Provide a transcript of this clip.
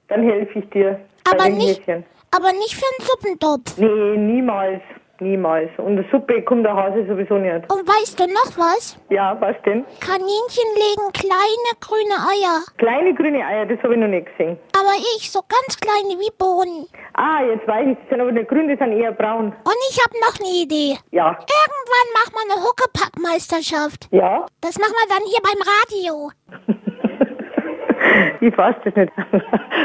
Dann helfe ich dir. Aber nicht für einen Suppentopf. Nee, niemals. Niemals. Und der Suppe kommt der Hase sowieso nicht. Und weißt du noch was? Ja, was denn? Kaninchen legen kleine grüne Eier. Kleine grüne Eier, das habe ich noch nicht gesehen. Aber so ganz kleine wie Bohnen. Ah, jetzt weiß ich, die sind aber nicht grün, die sind eher braun. Und ich habe noch eine Idee. Ja. Irgendwann machen wir eine Huckepack-Meisterschaft. Ja? Das machen wir dann hier beim Radio. Ich fasse das nicht.